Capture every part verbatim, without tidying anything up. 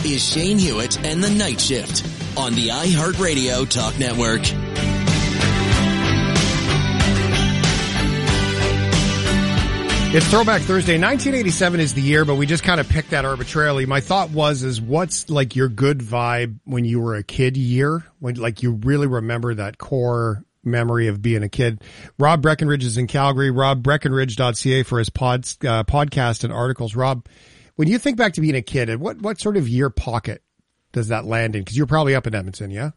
is Shane Hewitt and the Night Shift on the iHeartRadio Talk Network. It's Throwback Thursday. nineteen eighty-seven is the year, but we just kind of picked that arbitrarily. My thought was, is what's like your good vibe when you were a kid year? When like you really remember that core memory of being a kid. Rob Breckenridge is in Calgary. rob breckenridge dot c a for his pods, uh, podcast and articles. Rob, when you think back to being a kid, what, what sort of year pocket does that land in? Because you're probably up in Edmonton, yeah?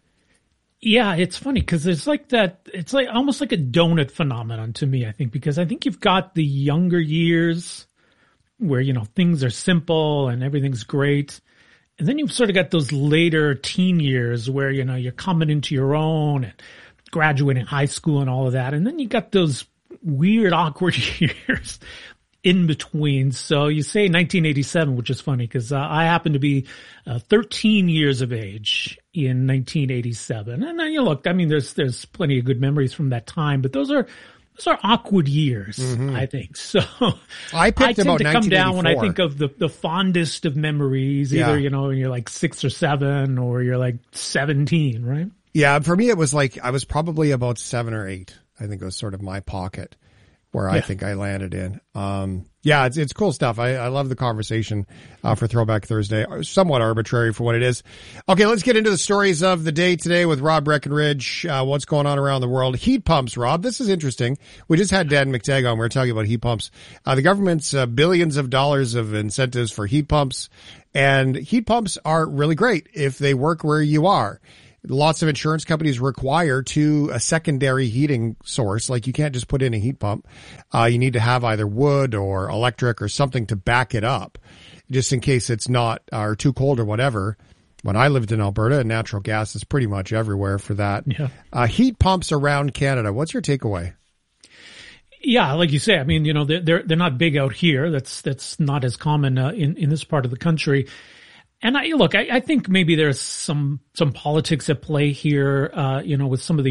Yeah, it's funny because it's like that. It's like almost like a donut phenomenon to me, I think, because I think you've got the younger years where, you know, things are simple and everything's great. And then you've sort of got those later teen years where, you know, you're coming into your own and graduating high school and all of that. And then you got those weird, awkward years in between. So you say nineteen eighty-seven, which is funny because uh, I happen to be uh, thirteen years of age in nineteen eighty-seven. And then you look, I mean, there's there's plenty of good memories from that time, but those are those are awkward years, mm-hmm. I think. So I picked I about tend to come down when I think of the, the fondest of memories, either, yeah. you know, when you're like six or seven or you're like seventeen, right? Yeah, for me it was like I was probably about seven or eight. I think it was sort of my pocket where I yeah. think I landed in. Um, yeah, it's, it's cool stuff. I, I love the conversation, uh, for Throwback Thursday. Somewhat arbitrary for what it is. Okay, let's get into the stories of the day today with Rob Breckenridge. Uh, what's going on around the world? Heat pumps, Rob. This is interesting. We just had Dan McTagg on. We were talking about heat pumps. Uh, the government's, uh, billions of dollars of incentives for heat pumps, and heat pumps are really great if they work where you are. Lots of insurance companies require to a secondary heating source. Like you can't just put in a heat pump. Uh, you need to have either wood or electric or something to back it up just in case it's not uh, or too cold or whatever. When I lived in Alberta, natural gas is pretty much everywhere for that. Yeah. Uh, heat pumps around Canada. What's your takeaway? Yeah, like you say, I mean, you know, they're, they're, they're not big out here. That's, that's not as common uh, in, in this part of the country. And I, look, I, I think maybe there's some, some politics at play here, uh, you know, with some of the